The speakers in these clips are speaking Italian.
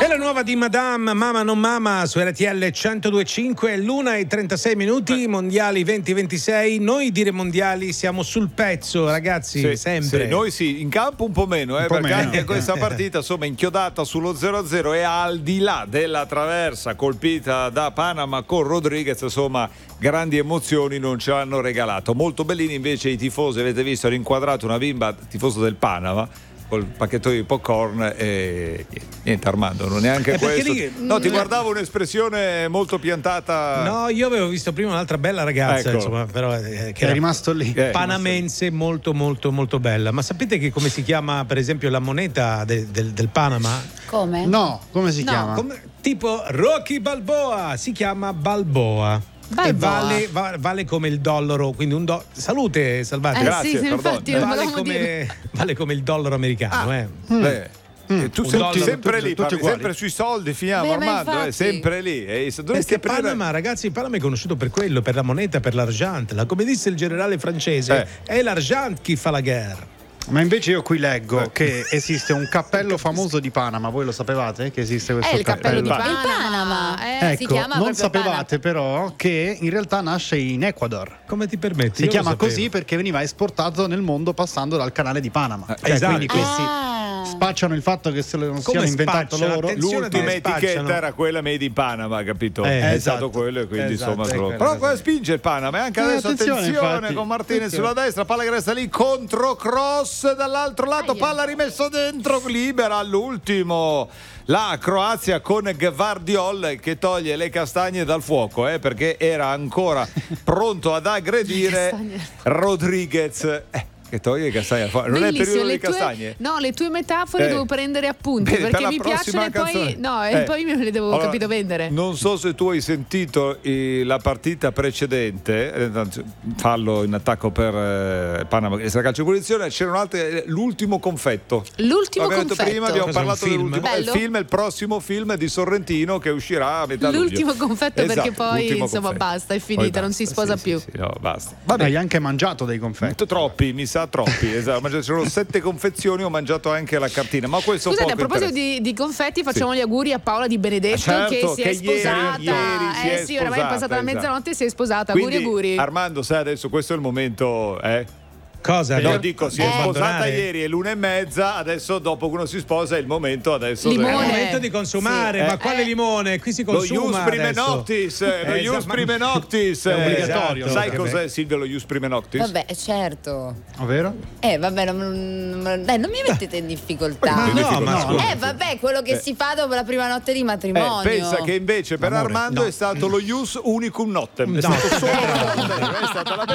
Quella nuova di Madame, Mama non Mama su RTL 102.5, l'1:36, mondiali 2026. Noi dire mondiali siamo sul pezzo, ragazzi, sì, sempre. Sì, noi sì, in campo un po' meno, perché anche questa partita insomma inchiodata sullo 0-0 e al di là della traversa colpita da Panama con Rodriguez, insomma grandi emozioni non ce l'hanno regalato. Molto bellini invece i tifosi, avete visto, hanno inquadrato una bimba tifoso del Panama col pacchetto di popcorn e niente. Armando, non neanche questo. No, ti guardavo un'espressione molto piantata. No, io avevo visto prima un'altra bella ragazza, insomma, però che è rimasto lì. Panamense, molto molto molto bella. Ma sapete che come si chiama per esempio la moneta del Panama? Come? No, come si chiama? Tipo Rocky Balboa, si chiama Balboa. E vale come il dollaro, quindi salute Salvati. Grazie, sì, infatti vale come il dollaro americano. Tu sempre lì, sempre sui soldi finiamo. Armando, sempre lì. Perché Panama, ragazzi, Panama è conosciuto per quello, per la moneta, per l'argent. Come disse il generale francese, è l'argent chi fa la guerra. Ma invece io qui leggo che esiste un cappello famoso di Panama. Voi lo sapevate che esiste questo il cappello di Panama? Ecco, si chiama non sapevate però che in realtà nasce in Ecuador. Come ti permetti? Si chiama così perché veniva esportato nel mondo passando dal canale di Panama. Esatto. Quindi questi spacciano il fatto che se lo siano inventato loro. L'ultima etichetta era quella made in Panama, capito? È stato quello e quindi insomma però qua spinge il Panama e anche adesso attenzione con Martinez sulla destra, palla che resta lì, contro cross dall'altro lato, palla rimessa dentro, libera all'ultimo la Croazia con Gvardiol che toglie le castagne dal fuoco, perché era ancora pronto ad aggredire Rodriguez. Che toglie le castagne al fuoco. Non è periodo di castagne? No, le tue metafore devo prendere appunti perché mi piacciono e poi poi me le devo capito vendere. Non so se tu hai sentito la partita precedente, fallo in attacco per Panama che sta calcio di punizione, c'erano altre, l'ultimo confetto. Prima abbiamo parlato dell'ultimo film, il prossimo film di Sorrentino che uscirà a metà luglio. L'ultimo confetto, perché poi insomma basta, è finita, non si sposa più. Sì, no, basta. Vabbè, hai anche mangiato dei confetti. Troppi, mi sa troppi, esatto. C'erano 7 confezioni, ho mangiato anche la cartina. Ma questo scusate, a proposito di confetti, facciamo gli auguri a Paola Di Benedetto che si è sposata. Ieri sì, oramai è passata la mezzanotte e si è sposata. Quindi, auguri. Armando, sai adesso questo è il momento, Cosa? Io dico, si è sposata ieri, è l'1:30, adesso dopo che uno si sposa è il momento adesso. È il momento di consumare, ma quale limone? Qui si consuma lo ius prime noctis, lo ius prime noctis è obbligatorio. Sai cos'è, Silvia, lo ius prime noctis? Vabbè, certo. Ovvero? Vabbè, non mi mettete in difficoltà. Vabbè, quello che si fa dopo la prima notte di matrimonio. Pensa che invece per Armando è stato lo ius unicum noctem. È stato solo è stata la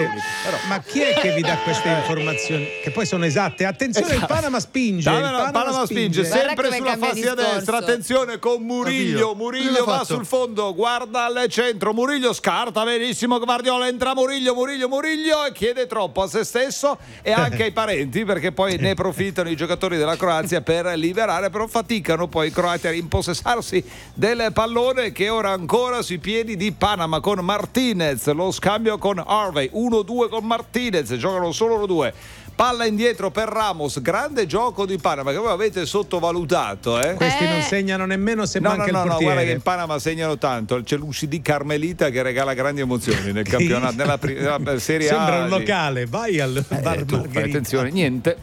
ma chi è che vi dà queste informazioni che poi sono esatte? Attenzione, il Panama spinge. Panama spinge sempre sulla fascia destra. Attenzione con Murillo. Murillo va sul fondo, guarda al centro. Murillo scarta benissimo. Guardiola, entra Murillo e chiede troppo a se stesso e anche ai parenti, perché poi ne approfittano i giocatori della Croazia per liberare, però faticano poi i croati a impossessarsi del pallone che ora ancora sui piedi di Panama con Martinez. Lo scambio con Harvey, 1-2 con Martinez, giocano solo loro due. Palla indietro per Ramos, grande gioco di Panama che voi avete sottovalutato. Questi non segnano nemmeno se manca il portiere. No, guarda che in Panama segnano tanto. C'è l'UCD Carmelita che regala grandi emozioni nel campionato, nella Serie A. Sembra un locale, vai al bar Margherita. Attenzione, niente,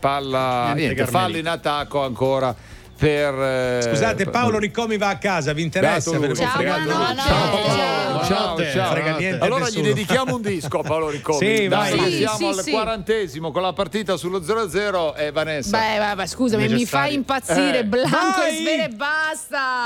fallo in attacco ancora. Scusate, Paolo Riccomi va a casa, vi interessa? Ciao. Allora gli dedichiamo un disco a Paolo Riccomi. Siamo al 40° con la partita sullo 0-0 e Vanessa. Scusami, mi fai impazzire, Blanco e Svere, basta.